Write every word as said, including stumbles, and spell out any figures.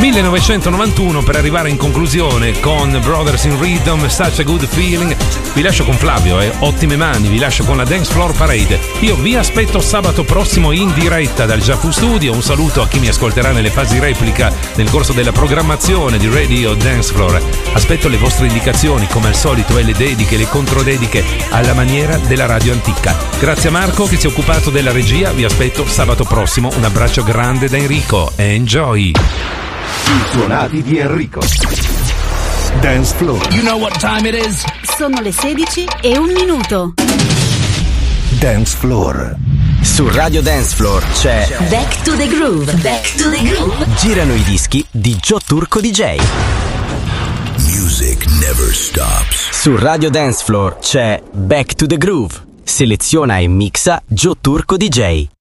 millenovecentonovantuno per arrivare in conclusione con Brothers in Rhythm, Such a Good Feeling. Vi lascio con Flavio, eh. Ottime mani, vi lascio con la Dance Floor Parade. Io vi aspetto sabato prossimo in diretta dal Giafu Studio. Un saluto a chi mi ascolterà nelle fasi replica nel corso della programmazione di Radio Dance Floor. Aspetto le vostre indicazioni, come al solito, e le dediche, le controdediche alla maniera della radio antica. Grazie a Marco che si è occupato della regia. Vi aspetto sabato prossimo. Un abbraccio grande da Enrico. Enjoy! I suonati di Enrico. Dance Floor. You know what time it is? Sono le sedici e un minuto. Dance Floor. Su Radio Dance Floor c'è Back to the Groove. Back to the Groove. Girano i dischi di Joe Turco D J. Music never stops. Su Radio Dance Floor c'è Back to the Groove. Seleziona e mixa Joe Turco D J.